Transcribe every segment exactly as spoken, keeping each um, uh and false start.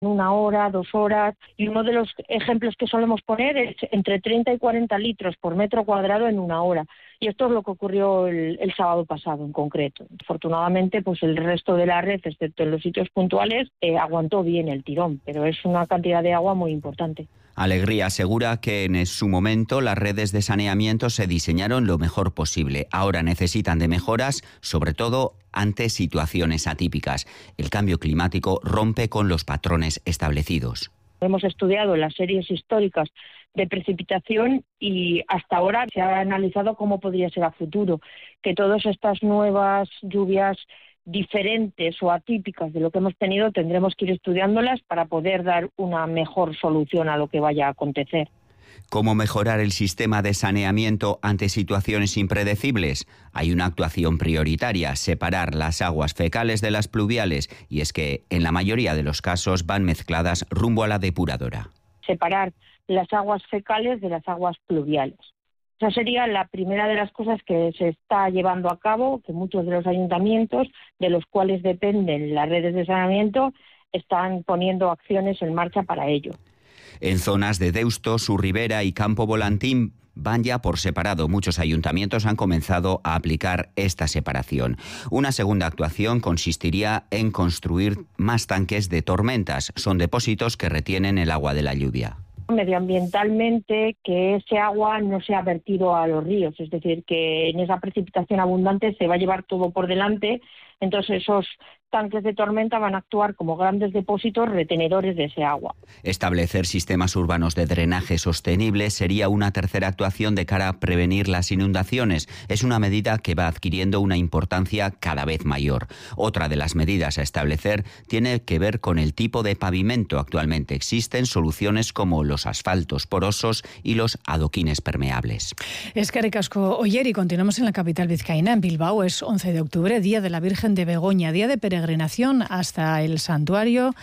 una hora, dos horas, y uno de los ejemplos que solemos poner es entre treinta y cuarenta litros por metro cuadrado en una hora. Y esto es lo que ocurrió el, el sábado pasado en concreto. Afortunadamente, pues el resto de la red, excepto en los sitios puntuales, eh, aguantó bien el tirón, pero es una cantidad de agua muy importante. Alegría asegura que en su momento las redes de saneamiento se diseñaron lo mejor posible. Ahora necesitan de mejoras, sobre todo ante situaciones atípicas. El cambio climático rompe con los patrones establecidos. Hemos estudiado las series históricas de precipitación y hasta ahora se ha analizado cómo podría ser a futuro, que todas estas nuevas lluvias diferentes o atípicas de lo que hemos tenido tendremos que ir estudiándolas para poder dar una mejor solución a lo que vaya a acontecer. ¿Cómo mejorar el sistema de saneamiento ante situaciones impredecibles? Hay una actuación prioritaria, separar las aguas fecales de las pluviales, y es que en la mayoría de los casos van mezcladas rumbo a la depuradora. Separar las aguas fecales de las aguas pluviales. Esa sería la primera de las cosas que se está llevando a cabo, que muchos de los ayuntamientos, de los cuales dependen las redes de saneamiento, están poniendo acciones en marcha para ello. En zonas de Deusto, su Ribera y Campo Volantín van ya por separado. Muchos ayuntamientos han comenzado a aplicar esta separación. Una segunda actuación consistiría en construir más tanques de tormentas. Son depósitos que retienen el agua de la lluvia. Medioambientalmente, que ese agua no sea vertido a los ríos, es decir, que en esa precipitación abundante se va a llevar todo por delante, entonces esos tanques de tormenta van a actuar como grandes depósitos retenedores de ese agua. Establecer sistemas urbanos de drenaje sostenibles sería una tercera actuación de cara a prevenir las inundaciones. Es una medida que va adquiriendo una importancia cada vez mayor. Otra de las medidas a establecer tiene que ver con el tipo de pavimento. Actualmente existen soluciones como los asfaltos porosos y los adoquines permeables. Eskerrik asko, Oyer, y continuamos en la capital vizcaína, en Bilbao. Es once de octubre, Día de la Virgen de Begoña, día de peregrinación hasta el santuario,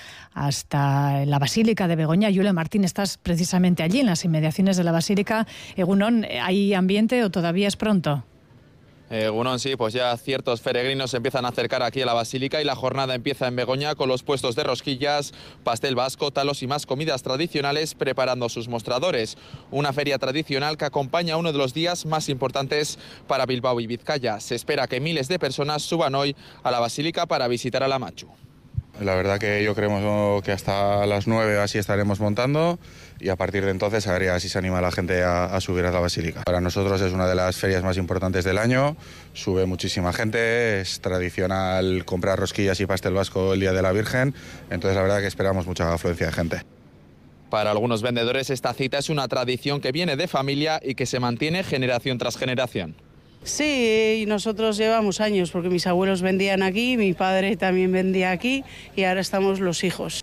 hasta la Basílica de Begoña. Yule Martín, estás precisamente allí, en las inmediaciones de la Basílica. Egunon, ¿hay ambiente o todavía es pronto? Eh, Gunón, sí, pues ya ciertos peregrinos se empiezan a acercar aquí a la Basílica y la jornada empieza en Begoña con los puestos de rosquillas, pastel vasco, talos y más comidas tradicionales preparando sus mostradores. Una feria tradicional que acompaña uno de los días más importantes para Bilbao y Vizcaya. Se espera que miles de personas suban hoy a la Basílica para visitar a la Machu. La verdad que yo creemos que hasta las nueve así estaremos montando y a partir de entonces a ver si se anima la gente a, a subir a la Basílica. Para nosotros es una de las ferias más importantes del año, sube muchísima gente, es tradicional comprar rosquillas y pastel vasco el Día de la Virgen, entonces la verdad que esperamos mucha afluencia de gente. Para algunos vendedores esta cita es una tradición que viene de familia y que se mantiene generación tras generación. Sí, y nosotros llevamos años, porque mis abuelos vendían aquí, mi padre también vendía aquí y ahora estamos los hijos.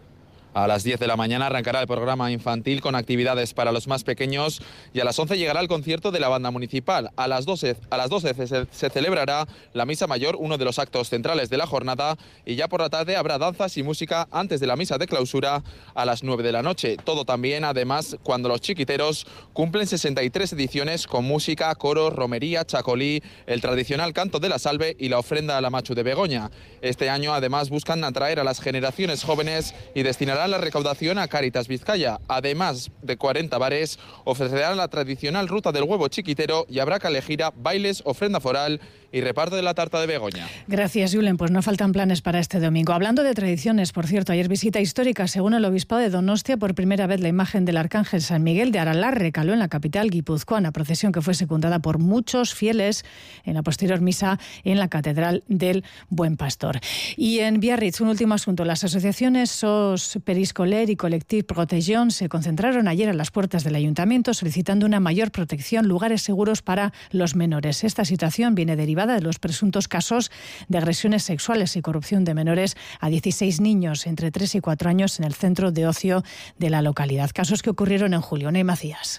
A las diez de la mañana arrancará el programa infantil con actividades para los más pequeños y a las once llegará el concierto de la banda municipal. A las doce, a las doce se, se celebrará la misa mayor, uno de los actos centrales de la jornada, y ya por la tarde habrá danzas y música antes de la misa de clausura a las nueve de la noche. Todo también, además, cuando los chiquiteros cumplen sesenta y tres ediciones con música, coro, romería, chacolí, el tradicional canto de la salve y la ofrenda a la Machu de Begoña. Este año, además, buscan atraer a las generaciones jóvenes y destinarán la recaudación a Cáritas Vizcaya. Además de cuarenta bares, ofrecerán la tradicional ruta del huevo chiquitero y habrá calejira, bailes, ofrenda foral y reparto de la tarta de Begoña. Gracias, Julen. Pues no faltan planes para este domingo. Hablando de tradiciones, por cierto, ayer visita histórica. Según el Obispado de Donostia, por primera vez la imagen del Arcángel San Miguel de Aralar recaló en la capital guipuzcoana, procesión que fue secundada por muchos fieles en la posterior misa en la Catedral del Buen Pastor. Y en Biarritz, un último asunto. Las asociaciones SOS Periscoler y Collectif Protegion se concentraron ayer a las puertas del ayuntamiento solicitando una mayor protección, lugares seguros para los menores. Esta situación viene derivada de los presuntos casos de agresiones sexuales y corrupción de menores a dieciséis niños entre tres y cuatro años en el centro de ocio de la localidad. Casos que ocurrieron en julio. Ney Macías.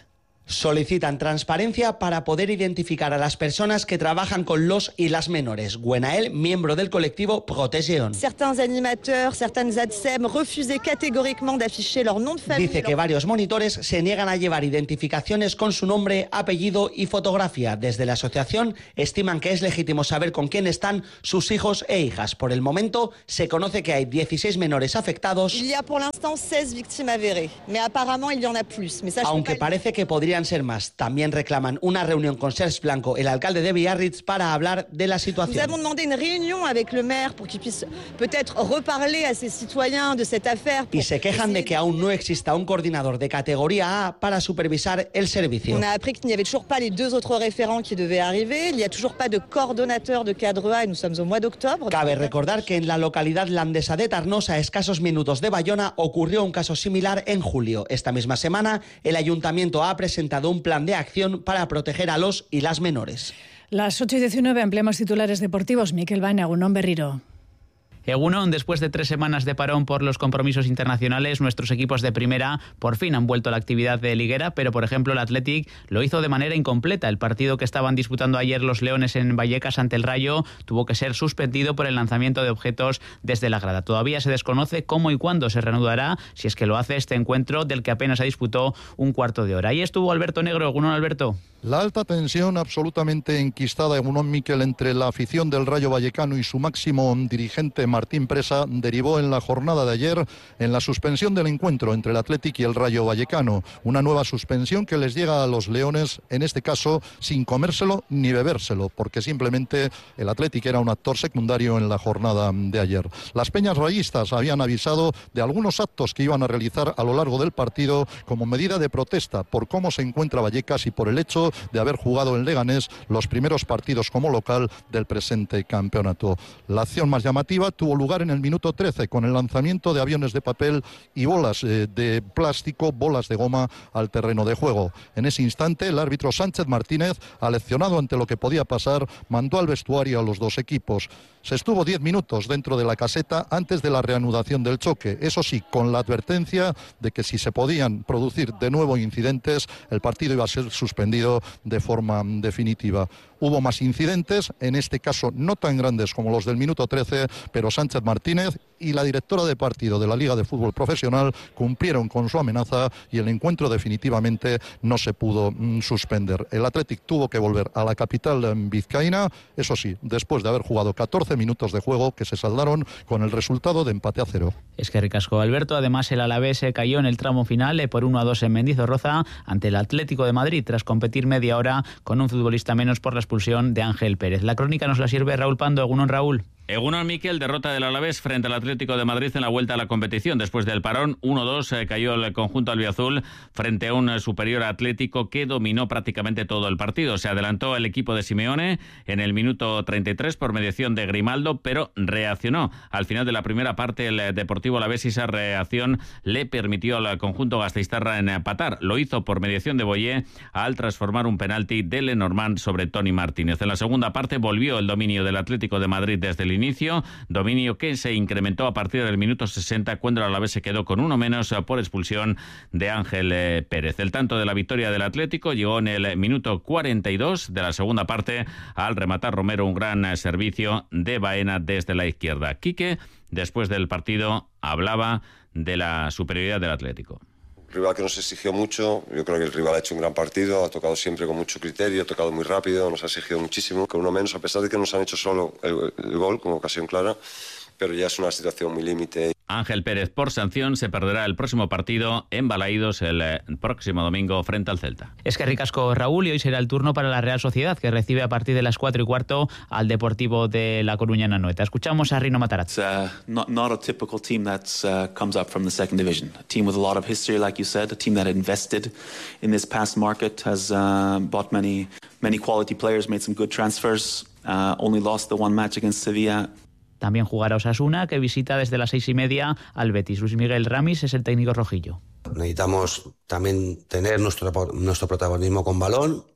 Solicitan transparencia para poder identificar a las personas que trabajan con los y las menores. Gwenaël, miembro del colectivo Protegeon. Certains animateurs, certaines A D S E M refusaient catégoriquement d'afficher leur nom de famille. Dice que varios monitores se niegan a llevar identificaciones con su nombre, apellido y fotografía. Desde la asociación estiman que es legítimo saber con quién están sus hijos e hijas. Por el momento se conoce que hay dieciséis menores afectados. Il y a pour l'instant seize victimes avérées, mais apparemment il y en a plus. Mais ça, aunque parece que podría ser más. También reclaman una reunión con Serge Blanco, el alcalde de Biarritz, para hablar de la situación. Nous avons demandé une réunion avec le maire pour qu'il puisse peut-être reparler à ses citoyens de cette affaire. Y se quejan de que aún no exista un coordinador de categoría A para supervisar el servicio. On a appris qu'il n'y avait toujours pas les deux autres référents qui devaient arriver. Il n'y a toujours pas de coordonnateur de cadre A et nous sommes au mois d'octobre. Cabe recordar que en la localidad landesa de Tarnosa, a escasos minutos de Bayona, ocurrió un caso similar en julio. Esta misma semana, el ayuntamiento ha presentado un plan de acción para proteger a los y las menores. Las ocho y diecinueve, ampliamos titulares deportivos. Mikel Baena, Egunon Berriro. Egunon, después de tres semanas de parón por los compromisos internacionales, nuestros equipos de primera por fin han vuelto a la actividad de liguera, pero por ejemplo el Athletic lo hizo de manera incompleta. El partido que estaban disputando ayer los Leones en Vallecas ante el Rayo tuvo que ser suspendido por el lanzamiento de objetos desde la grada. Todavía se desconoce cómo y cuándo se reanudará, si es que lo hace este encuentro del que apenas se disputó un cuarto de hora. Ahí estuvo Alberto Negro. Egunon, Alberto. La alta tensión absolutamente enquistada, Egunon Mikel, entre la afición del Rayo Vallecano y su máximo dirigente Martín Presa derivó en la jornada de ayer en la suspensión del encuentro entre el Athletic y el Rayo Vallecano. Una nueva suspensión que les llega a los Leones, en este caso sin comérselo ni bebérselo, porque simplemente el Athletic era un actor secundario en la jornada de ayer. Las peñas rayistas habían avisado de algunos actos que iban a realizar a lo largo del partido como medida de protesta por cómo se encuentra Vallecas y por el hecho de haber jugado en Leganés los primeros partidos como local del presente campeonato. La acción más llamativa tuvo lugar en el minuto trece con el lanzamiento de aviones de papel y bolas eh, de plástico, bolas de goma al terreno de juego. En ese instante el árbitro Sánchez Martínez, aleccionado ante lo que podía pasar, mandó al vestuario a los dos equipos. Se estuvo diez minutos dentro de la caseta antes de la reanudación del choque, eso sí, con la advertencia de que si se podían producir de nuevo incidentes, el partido iba a ser suspendido de forma definitiva. Hubo más incidentes, en este caso no tan grandes como los del minuto trece, pero Sánchez Martínez y la directora de partido de la Liga de Fútbol Profesional cumplieron con su amenaza y el encuentro definitivamente no se pudo mm, suspender. El Athletic tuvo que volver a la capital vizcaína, eso sí, después de haber jugado catorce minutos de juego que se saldaron con el resultado de empate a cero. Es que ricasco, Alberto. Además, el Alavés se cayó en el tramo final eh, por uno a dos en Mendizorroza ante el Atlético de Madrid tras competir media hora con un futbolista menos por la expulsión de Ángel Pérez. La crónica nos la sirve Raúl Pando. Egunon, Raúl. Egunon Mikel, derrota del Alavés frente al Atlético de Madrid en la vuelta a la competición. Después del parón, uno dos, eh, cayó el conjunto albiazul frente a un eh, superior Atlético que dominó prácticamente todo el partido. Se adelantó el equipo de Simeone en el minuto treinta y tres por mediación de Grimaldo, pero reaccionó. Al final de la primera parte, el eh, Deportivo Alavés, y esa reacción le permitió al conjunto gasteiztarra en empatar. Lo hizo por mediación de Boyé al transformar un penalti de Lenormand sobre Toni Martínez. En la segunda parte volvió el dominio del Atlético de Madrid desde el inicio, dominio que se incrementó a partir del minuto sesenta cuando el Alavés se quedó con uno menos por expulsión de Ángel Pérez. El tanto de la victoria del Atlético llegó en el minuto cuarenta y dos de la segunda parte al rematar Romero un gran servicio de Baena desde la izquierda. Quique, después del partido, hablaba de la superioridad del Atlético. Rival que nos exigió mucho, yo creo que el rival ha hecho un gran partido, ha tocado siempre con mucho criterio, ha tocado muy rápido, nos ha exigido muchísimo, con uno menos, a pesar de que nos han hecho solo el, el gol como ocasión clara, pero ya es una situación muy límite. Ángel Pérez, por sanción, se perderá el próximo partido en Balaídos el próximo domingo frente al Celta. Es que ricasco, Raúl, y hoy será el turno para la Real Sociedad, que recibe a partir de las cuatro y cuarto al Deportivo de La Coruña en Anoeta. Escuchamos a Rino Matarazzo. Uh, not, not a typical team that uh, comes up from the second division. A team with a lot of history, like you said, a team that invested in this past market, has uh, bought many, many quality players, made some good transfers, uh, only lost the one match against Sevilla. También jugará Osasuna, que visita desde las seis y media al Betis. Luis Miguel Ramis es el técnico rojillo. Necesitamos también tener nuestro, nuestro protagonismo con balón,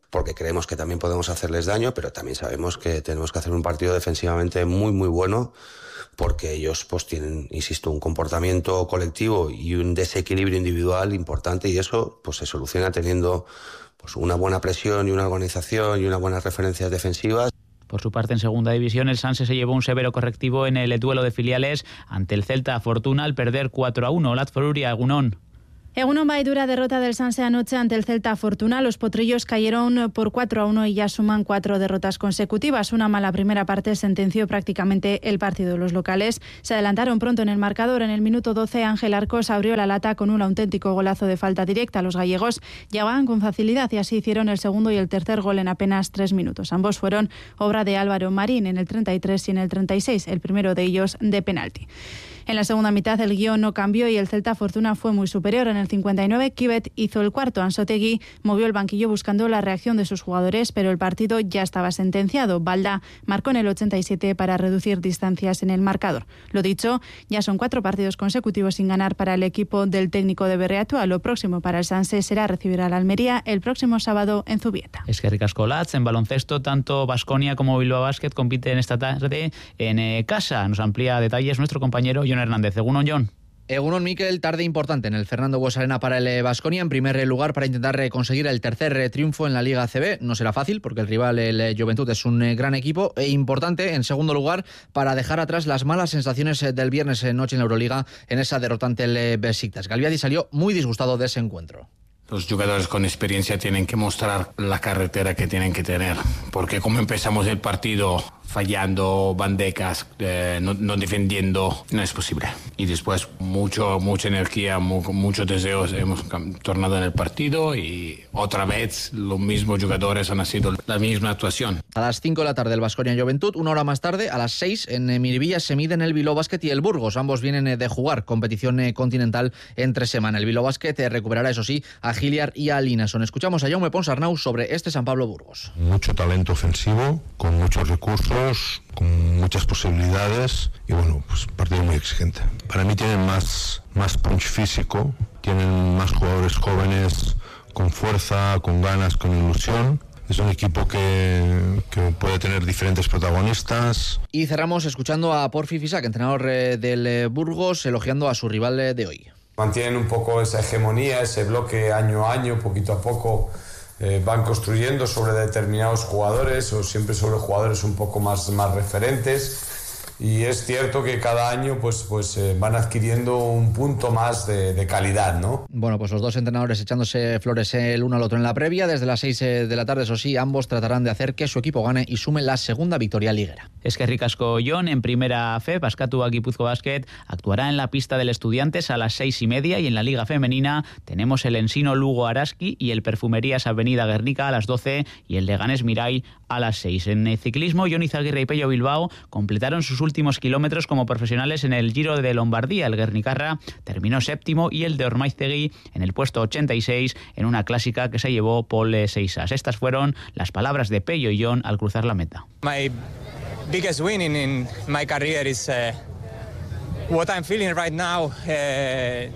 porque creemos que también podemos hacerles daño, pero también sabemos que tenemos que hacer un partido defensivamente muy, muy bueno, porque ellos pues tienen, insisto, un comportamiento colectivo y un desequilibrio individual importante, y eso pues se soluciona teniendo pues una buena presión y una organización y unas buenas referencias defensivas. Por su parte, en segunda división, el Sanse se llevó un severo correctivo en el duelo de filiales ante el Celta Fortuna al perder cuatro a uno. Olat Foruria, Egunon. Egunon, y dura derrota del Sanse anoche ante el Celta Fortuna. Los potrillos cayeron por cuatro a uno y ya suman cuatro derrotas consecutivas. Una mala primera parte sentenció prácticamente el partido. Los locales se adelantaron pronto en el marcador. En el minuto doce, Ángel Arcos abrió la lata con un auténtico golazo de falta directa. Los gallegos llegaban con facilidad y así hicieron el segundo y el tercer gol en apenas tres minutos. Ambos fueron obra de Álvaro Marín en el treinta y tres y en el treinta y seis, el primero de ellos de penalti. En la segunda mitad el guión no cambió y el Celta Fortuna fue muy superior. En el cincuenta y nueve, Kibet hizo el cuarto. Ansotegui movió el banquillo buscando la reacción de sus jugadores, pero el partido ya estaba sentenciado. Balda marcó en el ochenta y siete para reducir distancias en el marcador. Lo dicho, ya son cuatro partidos consecutivos sin ganar para el equipo del técnico de Berriatua. Lo próximo para el Sanse será recibir a la Almería el próximo sábado en Zubieta. Es que ricasco Latz. En baloncesto, tanto Baskonia como Bilbao Basket compiten esta tarde en eh, casa. Nos amplía detalles nuestro compañero Jon Hernández. Egunon, Jon. Egunon, Miquel, tarde importante en el Fernando Bues Arena para el Baskonia, en primer lugar para intentar conseguir el tercer triunfo en la Liga A C B. No será fácil porque el rival, el Juventud, es un gran equipo, e importante en segundo lugar para dejar atrás las malas sensaciones del viernes noche en la Euroliga en esa derrota ante el Besiktas. Galviadi salió muy disgustado de ese encuentro. Los jugadores con experiencia tienen que mostrar la carretera que tienen que tener, porque como empezamos el partido fallando bandecas, eh, no, no defendiendo, no es posible. Y después mucho, mucha energía, mu muchos deseos hemos tornado en el partido y otra vez los mismos jugadores han sido la misma actuación. A las cinco de la tarde el Baskonia Juventud, una hora más tarde, a las seis en Miribilla se miden el Bilbao Basket y el Burgos. Ambos vienen de jugar competición continental entre semana. El Bilbao Basket recuperará, eso sí, a Giliar y a Linason. Escuchamos a Jaume Ponsarnau sobre este San Pablo Burgos. Mucho talento ofensivo, con muchos recursos, con muchas posibilidades y bueno, pues un partido muy exigente. Para mí tienen más, más punch físico, tienen más jugadores jóvenes con fuerza, con ganas, con ilusión. Es un equipo que, que puede tener diferentes protagonistas. Y cerramos escuchando a Porfi Fisac, entrenador del Burgos, elogiando a su rival de hoy. Mantienen un poco esa hegemonía, ese bloque año a año, poquito a poco. Eh, van construyendo sobre determinados jugadores o siempre sobre jugadores un poco más, más referentes, y es cierto que cada año pues, pues eh, van adquiriendo un punto más de, de calidad, ¿no? Bueno, pues los dos entrenadores echándose flores el uno al otro en la previa. Desde las seis de la tarde, eso sí, ambos tratarán de hacer que su equipo gane y sume la segunda victoria liguera. Es que ricasco Jon. En primera F, Baskatua Gipuzkoa Basket actuará en la pista del Estudiantes a las seis y media, y en la Liga Femenina tenemos el Ensino Lugo Araski y el Perfumerías Avenida Guernica a las doce y el Leganés Mirai a las seis. En el ciclismo, Jon Izaguirre y Pello Bilbao completaron sus últimos kilómetros como profesionales en el Giro de Lombardía. El Guernicarra terminó séptimo y el de Ormaiztegui en el puesto ochenta y seis en una clásica que se llevó Paul Seixas. Estas fueron las palabras de Pello y Jon al cruzar la meta. My biggest win in, in my career is uh, what I'm feeling right now, uh,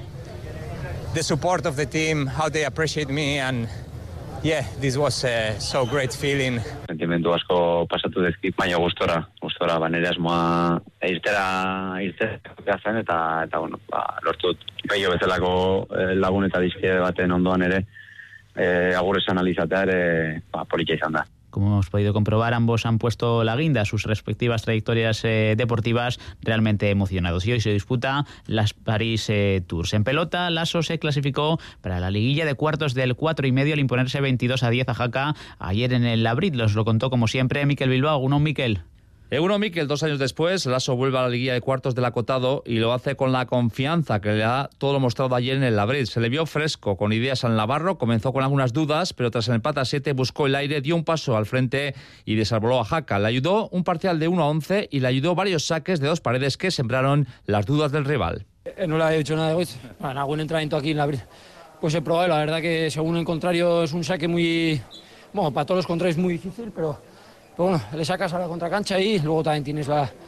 the support of the team, how they appreciate me, and yeah, this was a so great feeling. Sentimendu asko pasatu dizkit, baina gustora, gustora banere asmoa irtera irtera zen eta eta bueno, ba lortu Pello bezalako lagun eta dizkide baten ondoan ere eh agur esan alizatea ere ba polita izan da. Como hemos podido comprobar, ambos han puesto la guinda a sus respectivas trayectorias eh, deportivas, realmente emocionados. Y hoy se disputa las Paris eh, Tours. En pelota, Lasso se clasificó para la liguilla de cuartos del cuatro y medio al imponerse veintidós a diez a Jaca ayer en el Labrit. Los lo contó como siempre Mikel Bilbao. ¿Uno, Mikel? Egunon, Mikel, dos años después, Lasso vuelve a la liguilla de cuartos del acotado y lo hace con la confianza que le da todo lo mostrado ayer en el Labrit. Se le vio fresco, con ideas al Navarro, comenzó con algunas dudas, pero tras el empate a siete buscó el aire, dio un paso al frente y desarboló a Jaca. Le ayudó un parcial de uno a once y le ayudó varios saques de dos paredes que sembraron las dudas del rival. No le había dicho nada de hoy. Bueno, algún entrenamiento aquí en Labrit pues he probado, la verdad que según el contrario es un saque muy... Bueno, para todos los contrarios es muy difícil, pero... Pero bueno, le sacas a la contracancha y luego también tienes la,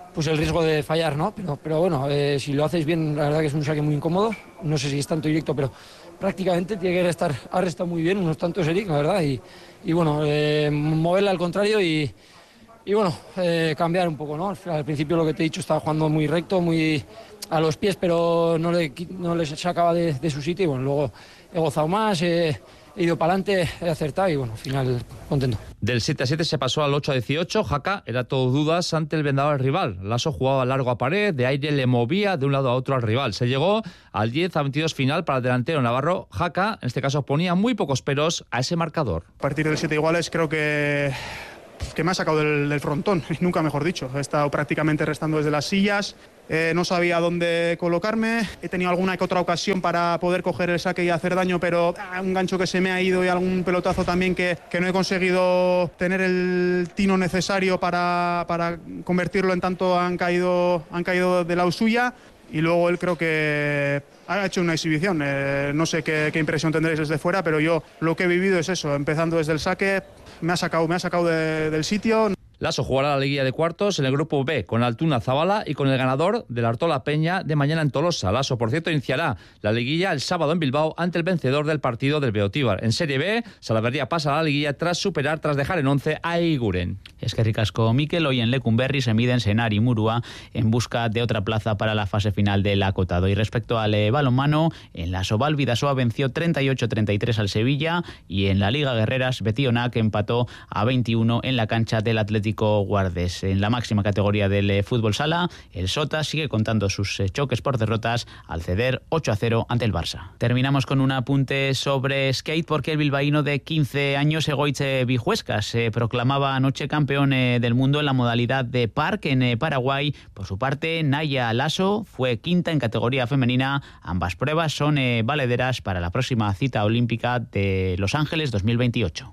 pues el riesgo de fallar, ¿no? Pero, pero bueno, eh, si lo hacéis bien, la verdad que es un saque muy incómodo. No sé si es tanto directo, pero prácticamente tiene que estar, ha restado muy bien, unos tantos Eric, la verdad, y, y bueno, eh, moverla al contrario y, y bueno, eh, cambiar un poco, ¿no? Al principio lo que te he dicho, estaba jugando muy recto, muy a los pies, pero no le, no le sacaba de, de su sitio y bueno, luego he gozado más, eh, he ido para adelante, he acertado y bueno, al final contento. Del siete a siete se pasó al ocho a dieciocho. Jaca era todo dudas ante el vendaval rival. Lasso jugaba largo a pared, de aire le movía de un lado a otro al rival. Se llegó al diez a veintidós final para el delantero navarro. Jaca, en este caso, ponía muy pocos peros a ese marcador. A partir del siete iguales creo que... que me ha sacado del, del frontón, nunca mejor dicho. He estado prácticamente restando desde las sillas, eh, no sabía dónde colocarme, he tenido alguna que otra ocasión para poder coger el saque y hacer daño, pero ah, un gancho que se me ha ido y algún pelotazo también que, que no he conseguido tener el tino necesario para, para convertirlo en tanto han caído, han caído de lado suya. Y luego él creo que ha hecho una exhibición, eh, no sé qué, qué impresión tendréis desde fuera, pero yo lo que he vivido es eso, empezando desde el saque, me ha sacado, me ha sacado de, del sitio. Lasso jugará la liguilla de cuartos en el grupo B con Altuna Zabala y con el ganador del Artola Peña de mañana en Tolosa. Lasso, por cierto, iniciará la liguilla el sábado en Bilbao ante el vencedor del partido del Beotíbar. En Serie B, Salaverría pasa a la liguilla tras superar, tras dejar en once a Eiguren. Es que ricasco Mikel, hoy en Lecumberri se miden Senar y Murua en busca de otra plaza para la fase final del acotado. Y respecto al eh, balonmano, en la Sobal Bidasoa venció treinta y ocho a treinta y tres al Sevilla y en la Liga Guerreras Betionac empató a veintiuno en la cancha del Atlético Guardes. En la máxima categoría del eh, fútbol sala, el Sota sigue contando sus eh, choques por derrotas al ceder ocho a cero ante el Barça. Terminamos con un apunte sobre skate porque el bilbaíno de quince años, Egoitze Vijuesca, se proclamaba anoche campeón eh, del mundo en la modalidad de park en eh, Paraguay. Por su parte, Naya Lasso fue quinta en categoría femenina. Ambas pruebas son eh, valederas para la próxima cita olímpica de Los Ángeles dos mil veintiocho.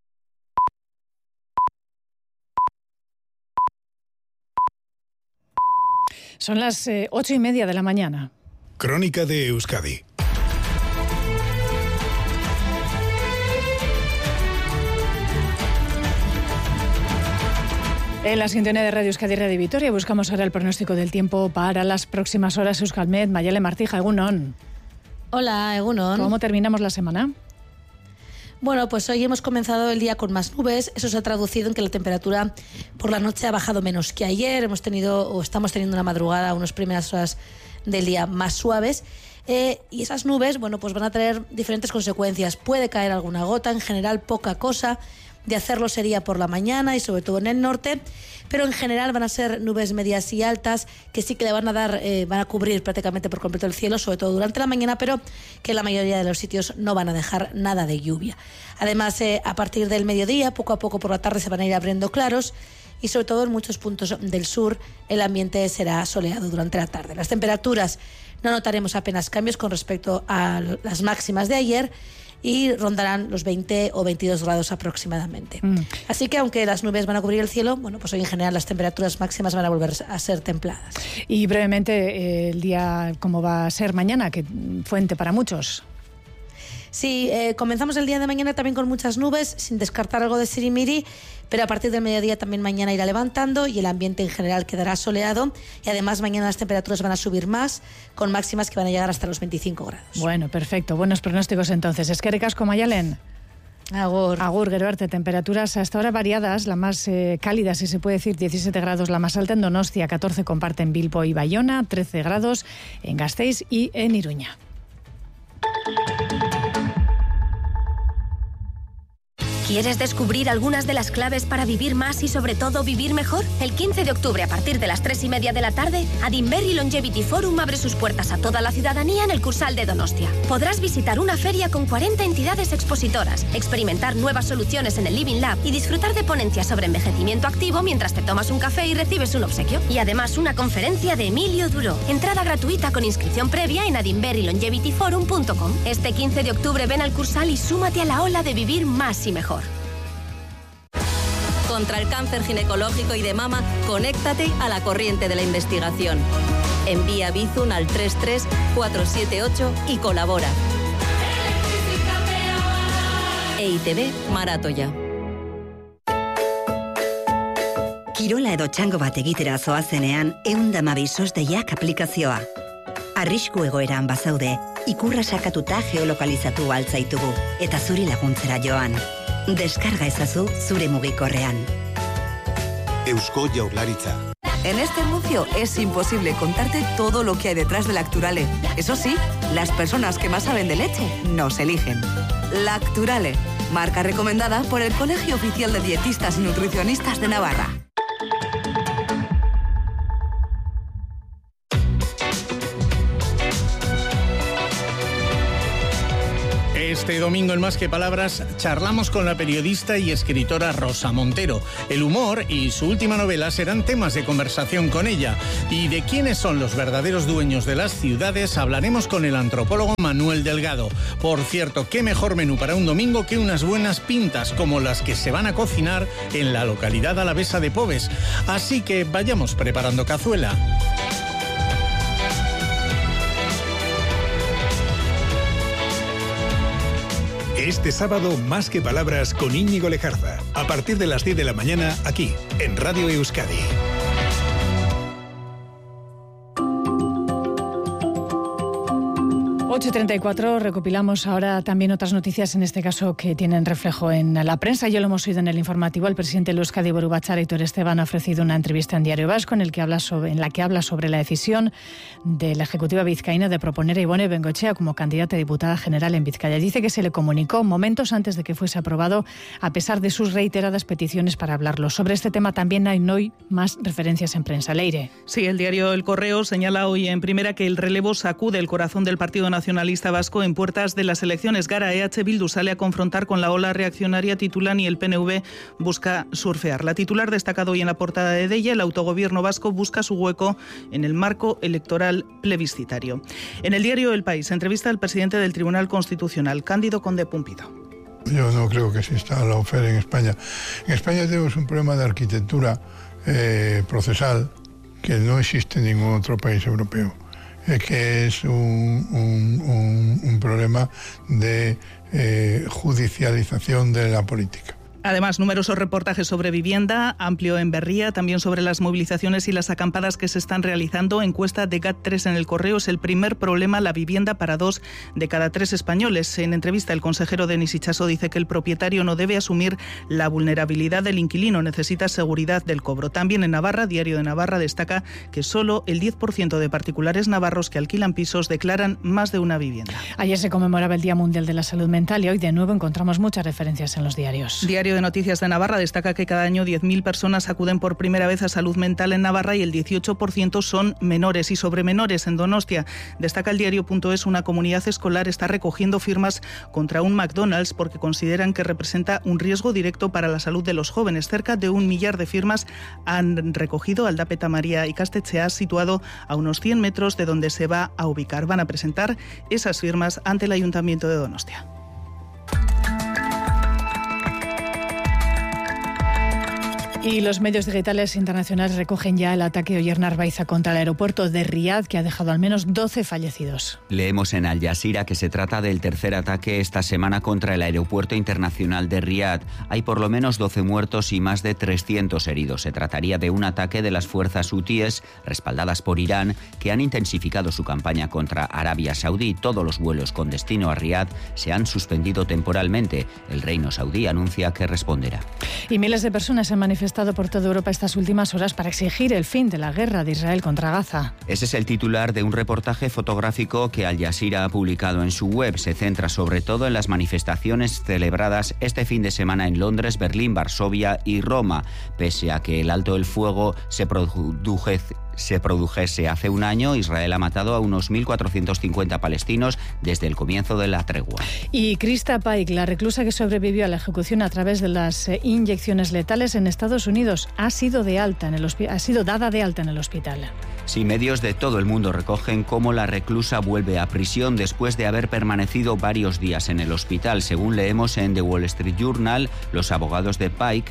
Son las eh, ocho y media de la mañana. Crónica de Euskadi. En la sintonía de Radio Euskadi Radio Vitoria buscamos ahora el pronóstico del tiempo para las próximas horas. Euskalmet, Mayale Martija, Egunon. Hola, Egunon. ¿Cómo terminamos la semana? Bueno, pues hoy hemos comenzado el día con más nubes. Eso se ha traducido en que la temperatura por la noche ha bajado menos que ayer. Hemos tenido o estamos teniendo una madrugada, unas primeras horas del día más suaves. Eh, y esas nubes, bueno, pues van a traer diferentes consecuencias. Puede caer alguna gota, en general poca cosa. De hacerlo sería por la mañana y sobre todo en el norte, pero en general van a ser nubes medias y altas que sí que le van a dar, eh, van a cubrir prácticamente por completo el cielo, sobre todo durante la mañana, pero que en la mayoría de los sitios no van a dejar nada de lluvia. Además, eh, a partir del mediodía, poco a poco por la tarde se van a ir abriendo claros y sobre todo en muchos puntos del sur el ambiente será soleado durante la tarde. Las temperaturas no notaremos apenas cambios con respecto a las máximas de ayer y rondarán los veinte o veintidós grados aproximadamente. Mm. Así que aunque las nubes van a cubrir el cielo, bueno, pues hoy en general las temperaturas máximas van a volver a ser templadas. Y brevemente, eh, el día, ¿cómo va a ser mañana? Que fuente para muchos. Sí, eh, comenzamos el día de mañana también con muchas nubes, sin descartar algo de sirimiri, pero a partir del mediodía también mañana irá levantando y el ambiente en general quedará soleado y además mañana las temperaturas van a subir más, con máximas que van a llegar hasta los veinticinco grados. Bueno, perfecto. Buenos pronósticos entonces. Eskerrik asko, Mayalen. Agur. Agur, gero arte. Temperaturas hasta ahora variadas, la más eh, cálida, si se puede decir, diecisiete grados la más alta en Donostia, catorce comparten Bilbo y Bayona, trece grados en Gasteiz y en Iruña. ¿Quieres descubrir algunas de las claves para vivir más y sobre todo vivir mejor? El quince de octubre a partir de las tres y media de la tarde, Adinberri Longevity Forum abre sus puertas a toda la ciudadanía en el Cursal de Donostia. Podrás visitar una feria con cuarenta entidades expositoras, experimentar nuevas soluciones en el Living Lab y disfrutar de ponencias sobre envejecimiento activo mientras te tomas un café y recibes un obsequio. Y además una conferencia de Emilio Duro. Entrada gratuita con inscripción previa en adinberri longevity forum punto com. Este quince de octubre ven al Cursal y súmate a la ola de vivir más y mejor. Contra el cáncer ginecológico y de mama, conéctate a la corriente de la investigación. Envía Bizum al tres tres cuatro siete ocho y colabora. E I T B Maratoya. Kirola edo txango bat egitera zoazenean, ehun eta hamabi sos deiak aplikazioa. Arrisku egoeran bazaude, ikurra sakatuta geolokalizatu altzaitugu, eta zuri laguntzera joan. Deskarga ezazu zure mugikorrean. Eusko Jaurlaritza. En este anuncio es imposible contarte todo lo que hay detrás de Lacturale. Eso sí, las personas que más saben de leche nos eligen. Lacturale, marca recomendada por el Colegio Oficial de Dietistas y Nutricionistas de Navarra. Este domingo en Más que Palabras charlamos con la periodista y escritora Rosa Montero. El humor y su última novela serán temas de conversación con ella. Y de quiénes son los verdaderos dueños de las ciudades hablaremos con el antropólogo Manuel Delgado. Por cierto, qué mejor menú para un domingo que unas buenas pintas como las que se van a cocinar en la localidad alavesa de Poves. Así que vayamos preparando cazuela. Este sábado, Más que Palabras con Íñigo Lejarza. A partir de las diez de la mañana, aquí, en Radio Euskadi. ocho y treinta y cuatro, recopilamos ahora también otras noticias, en este caso que tienen reflejo en la prensa. Ya lo hemos oído en el informativo. El presidente de Euskadi, Buru Batzar, Aitor Esteban, ha ofrecido una entrevista en Diario Vasco en, el que habla sobre, en la que habla sobre la decisión de la Ejecutiva vizcaína de proponer a Ibone Bengoechea como candidata a diputada general en Vizcaya. Dice que se le comunicó momentos antes de que fuese aprobado, a pesar de sus reiteradas peticiones para hablarlo. Sobre este tema también hay hoy más referencias en prensa. Leire. Sí, el diario El Correo señala hoy en primera que el relevo sacude el corazón del Partido Nacionalista Vasco en puertas de las elecciones. Gara, E H Bildu sale a confrontar con la ola reaccionaria, titulan, y el P N V busca surfear. La titular destacado hoy en la portada de Deia: el autogobierno vasco busca su hueco en el marco electoral plebiscitario. En el diario El País, entrevista al presidente del Tribunal Constitucional, Cándido Conde Pumpido. Yo no creo que exista la oferta en España. En España tenemos un problema de arquitectura eh, procesal que no existe en ningún otro país europeo. Que es un, un, un, un problema de eh, judicialización de la política. Además, numerosos reportajes sobre vivienda, amplio en Berría, también sobre las movilizaciones y las acampadas que se están realizando. Encuesta de G A T tres en El Correo: es el primer problema la vivienda para dos de cada tres españoles. En entrevista, el consejero Denis Itxaso dice que el propietario no debe asumir la vulnerabilidad del inquilino, necesita seguridad del cobro. También en Navarra, Diario de Navarra destaca que solo el diez por ciento de particulares navarros que alquilan pisos declaran más de una vivienda. Ayer se conmemoraba el Día Mundial de la Salud Mental y hoy de nuevo encontramos muchas referencias en los diarios. Diario de Noticias de Navarra destaca que cada año diez mil personas acuden por primera vez a salud mental en Navarra y el dieciocho por ciento son menores. Y sobre menores, en Donostia, destaca el diario.es, una comunidad escolar está recogiendo firmas contra un McDonald's porque consideran que representa un riesgo directo para la salud de los jóvenes. Cerca de un millar de firmas han recogido Aldapeta María y Castetxea, situado a unos cien metros de donde se va a ubicar. Van a presentar esas firmas ante el Ayuntamiento de Donostia. Y los medios digitales internacionales recogen ya el ataque de Oyer Narbaiza contra el aeropuerto de Riad, que ha dejado al menos doce fallecidos. Leemos en Al Jazeera que se trata del tercer ataque esta semana contra el aeropuerto internacional de Riad. Hay por lo menos doce muertos y más de trescientos heridos. Se trataría de un ataque de las fuerzas hutíes, respaldadas por Irán, que han intensificado su campaña contra Arabia Saudí. Todos los vuelos con destino a Riad se han suspendido temporalmente. El reino saudí anuncia que responderá. Y miles de personas se han manifestado por toda Europa estas últimas horas para exigir el fin de la guerra de Israel contra Gaza. Ese es el titular de un reportaje fotográfico que Al Jazeera ha publicado en su web. Se centra sobre todo en las manifestaciones celebradas este fin de semana en Londres, Berlín, Varsovia y Roma. Pese a que el alto el fuego se produjese se produjese hace un año, Israel ha matado a unos mil cuatrocientos cincuenta palestinos desde el comienzo de la tregua. Y Krista Paik, la reclusa que sobrevivió a la ejecución a través de las inyecciones letales en Estados Unidos, ha sido de alta en el hospi- ha sido dada de alta en el hospital. Sí, medios de todo el mundo recogen cómo la reclusa vuelve a prisión después de haber permanecido varios días en el hospital. Según leemos en The Wall Street Journal, los abogados de Paik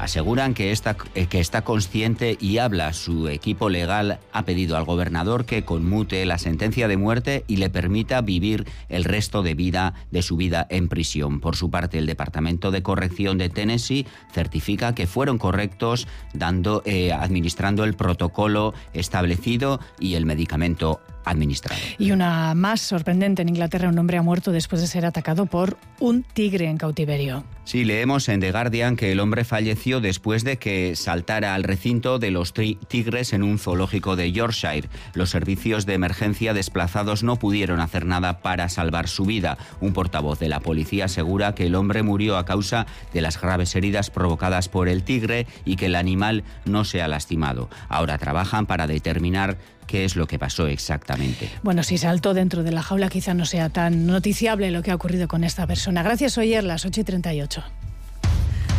Aseguran que está, que está consciente y habla. Su equipo legal ha pedido al gobernador que conmute la sentencia de muerte y le permita vivir el resto de vida de su vida en prisión. Por su parte, el Departamento de Corrección de Tennessee certifica que fueron correctos dando, eh, administrando el protocolo establecido y el medicamento administrado. Y una más sorprendente: en Inglaterra un hombre ha muerto después de ser atacado por un tigre en cautiverio. Sí, leemos en The Guardian que el hombre falleció después de que saltara al recinto de los tigres en un zoológico de Yorkshire. Los servicios de emergencia desplazados no pudieron hacer nada para salvar su vida. Un portavoz de la policía asegura que el hombre murió a causa de las graves heridas provocadas por el tigre y que el animal no se ha lastimado. Ahora trabajan para determinar qué es lo que pasó exactamente. Bueno, si saltó dentro de la jaula, quizá no sea tan noticiable lo que ha ocurrido con esta persona. Gracias, Oyer, las ocho y treinta y ocho.